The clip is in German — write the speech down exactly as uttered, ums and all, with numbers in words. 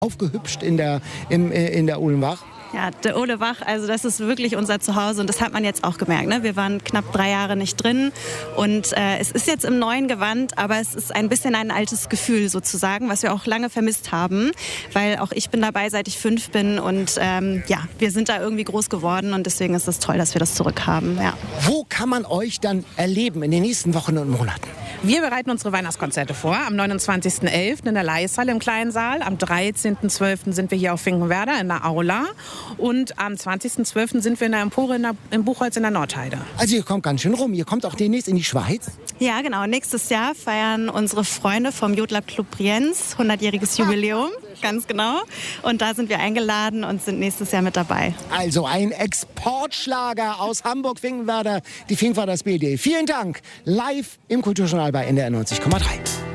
aufgehübscht in der, im, in der Uhlenbach. Ja, der Ole Wach, also das ist wirklich unser Zuhause und das hat man jetzt auch gemerkt. Ne? Wir waren knapp drei Jahre nicht drin und äh, es ist jetzt im neuen Gewand, aber es ist ein bisschen ein altes Gefühl sozusagen, was wir auch lange vermisst haben, weil auch ich bin dabei, seit ich fünf bin und ähm, ja, wir sind da irgendwie groß geworden und deswegen ist es toll, dass wir das zurückhaben. Ja. Wo kann man euch dann erleben in den nächsten Wochen und Monaten? Wir bereiten unsere Weihnachtskonzerte vor. Am neunundzwanzigsten elften in der Leishalle im Kleinen Saal. Am dreizehnten zwölften sind wir hier auf Finkenwerder in der Aula. Und am zwanzigsten zwölften sind wir in der Empore in der, im Buchholz in der Nordheide. Also ihr kommt ganz schön rum. Ihr kommt auch demnächst in die Schweiz? Ja, genau. Nächstes Jahr feiern unsere Freunde vom Jodler Club Brienz hundertjähriges Jubiläum. Ganz genau. Und da sind wir eingeladen und sind nächstes Jahr mit dabei. Also ein Exportschlager aus Hamburg-Finkenwerder, die Finkenwerders B D. Vielen Dank. Live im Kulturjournal bei N D R neunzig Komma drei.